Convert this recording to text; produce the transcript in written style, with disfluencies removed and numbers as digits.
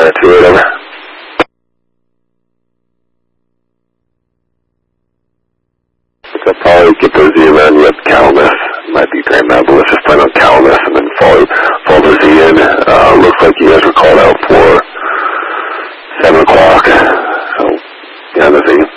2 over. So probably get those Z around you up Calamus. Might be Grand Mountain, but let's just plan on Calamus and then fall the Z in. Looks like you guys were called out for 7 o'clock. So, yeah, the Z.